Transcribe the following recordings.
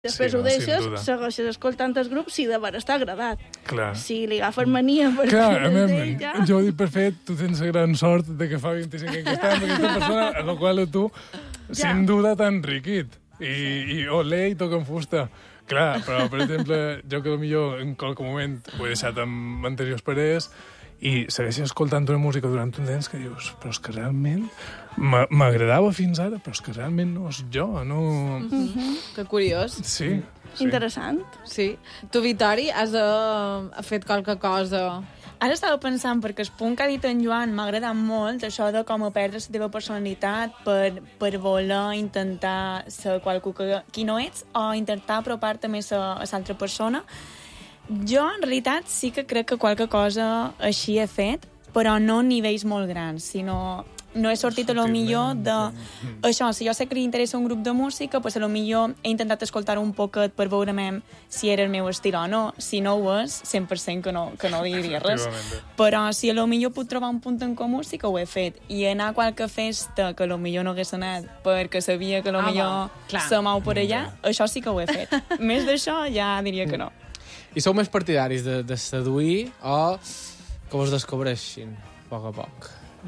Després ho deixes, segueixes escoltant el grup si de veres t'ha agradat. Clar. Si li agafes mania per Clar, ja... jo ho dic per fet, tu tens la gran sort de que fa 25 anys que estàs amb aquesta persona, a la qual tu, sin duda, t'ha enriquit. I olé, i toca en fusta. Clar, però, per exemple, jo que potser en qualque moment ho he deixat amb anteriors parers i segueixes escoltant una música durant un temps que dius, però és que realment m'agradava fins ara, però és que realment no és jo, no... Que curiós. Sí. Interessant. Sí. Tu, Vitori, has fet qualque cosa... Ara estava pensant, perquè el punt que ha dit en Joan m'ha agradat molt, això de com perdre la teva personalitat per voler intentar ser qualcú qui no ets o intentar apropar-te més a l'altra persona. Jo, en realitat, sí que crec que qualque cosa així he fet, però no a nivells molt grans, sinó... No he sortit a lo millor de... Això, si jo sé que li interessa un grup de música, pues a lo millor he intentat escoltar un poquet per veure si era el meu estil o no. Si no ho és, 100% que no diria res. Però si a lo millor puc trobar un punt en comú, sí que ho he fet. I anar a qualque festa que a lo millor no hagués anat perquè sabia que a lo millor se mou per allà, això sí que ho he fet. Més d'això ja diria que no. I sou més partidaris de seduir o que vos descobreixin a poc a poc?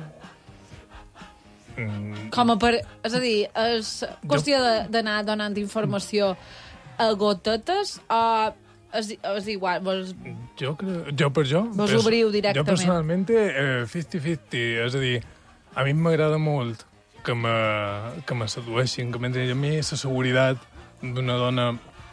Com a per... És a dir, és qüestió d'anar donant informació a gotetes o és igual? Jo per jo... Vos obriu directament? Jo personalment 50-50, és a dir, a mi m'agrada molt que me sedueixin, que m'entri a mi la seguretat d'una dona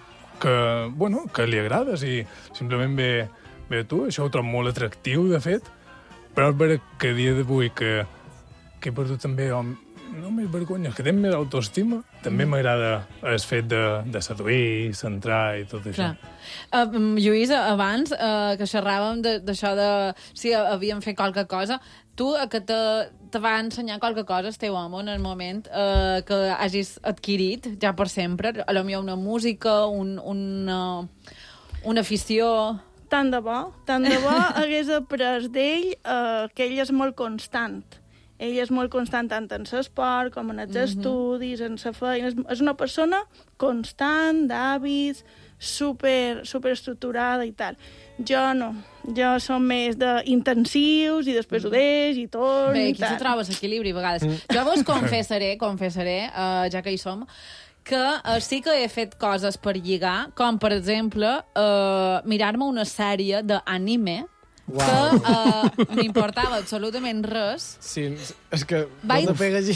que li agrades i simplement ve tu, això ho trobo molt atractiu, de fet, però és vera que a dia d'avui que he perdut també, no més vergonya, que tinc més autoestima, també m'agrada el fet de seduir, centrar i tot això. Lluís, abans que xerràvem d'això de si havíem fet qualque cosa, tu que te va ensenyar qualque cosa el teu home en el moment que hagis adquirit ja per sempre, potser una música, una afició... Tant de bo hagués après d'ell que ell és molt constant. Ell és molt constant tant en l'esport com en els estudis, en la feina. És una persona constant, d'hàbits, super estructurada i tal. Jo no. Jo som més d'intensius i després ho deix i tot. Bé, aquí se troba l'equilibri a vegades. Jo vos confessaré, ja que hi som, que sí que he fet coses per lligar, com per exemple mirar-me una sèrie d'anime que m'importava absolutament res. Sí, és que no pega així.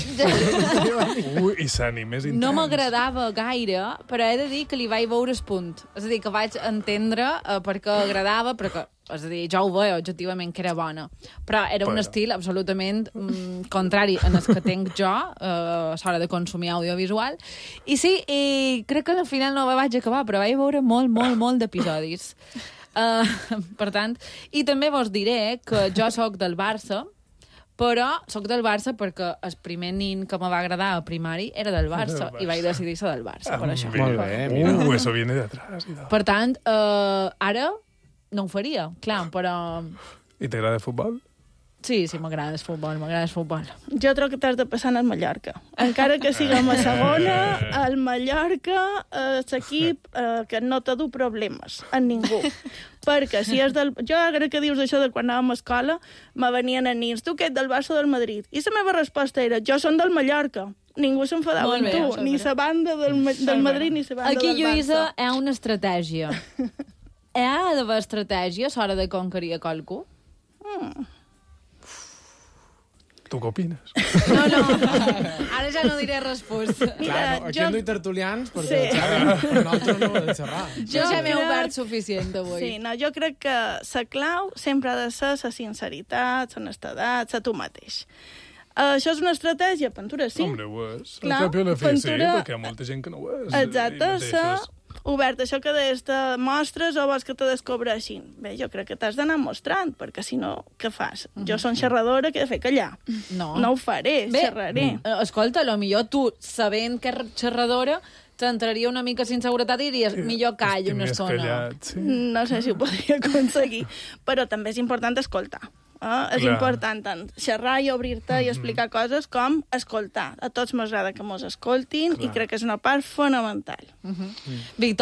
I l'anime és intens. No m'agradava gaire, però he de dir que li vaig veure el punt. És a dir, que vaig entendre per què agradava, perquè, és a dir, jo ho veia objectivament que era bona. Però era un estil absolutament contrari en el que tenc jo, a l'hora de consumir audiovisual. I sí, crec que al final no vaig acabar, però vaig veure molt d'episodis. Per tant, i també vos diré que jo sóc del Barça, però sóc del Barça perquè el primer nin que me va agradar a primari era del Barça i vaig decidir ser del Barça, per això. Molt bé, eso viene de atrás. Per tant, ara no ho faria, clar, però... I t'agrada el futbol? Sí, m'agrada el futbol. Jo trobo que t'has de passar en el Mallorca. Encara que siguem a segona, el Mallorca és l'equip que no te du problemes a ningú. Perquè si és del... Jo ara que dius això de quan anàvem a escola, me venien a nins, tu que ets del Barça o del Madrid? I la meva resposta era, jo som del Mallorca. Ningú s'enfadava amb tu, ni la banda del Madrid ni la banda del Barça. Aquí, Lluïsa, hi ha una estratègia. Hi ha d'haver estratègia a l'hora de conquerir a qualcú? Tu què opines? No, ara ja no diré resposta. Clar, aquí hem dit tertulians perquè nosaltres no ho hem de xerrar. Jo ja m'he obert suficient avui. Sí, no, jo crec que la clau sempre ha de ser la sinceritat, l'honestedat, ser tu mateix. Això és una estratègia, pintura, sí. Hombre, ho és. Al cap i a la fi, sí, perquè hi ha molta gent que no ho és. Exacte, ser obert. Això que deies, te mostres o vols que te descobreixin? Bé, jo crec que t'has d'anar mostrant, perquè si no, què fas? Jo som xerradora, què he de fer? Callar. No ho faré, xerraré. Escolta, potser tu, sabent que és xerradora, t'entraria una mica sin seguretat i diries, millor callo una estona. No sé si ho podria aconseguir, però també és important escoltar. És Clar. important tant xerrar i obrir-te i explicar coses com escoltar. A tots m'agrada que mos escoltin i crec que és una part fonamental. Victòria,